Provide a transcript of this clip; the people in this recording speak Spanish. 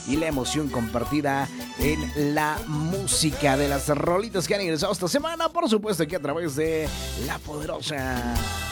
y la emoción compartida en la música de las rolitas que han ingresado esta semana, por supuesto, aquí a través de La Poderosa.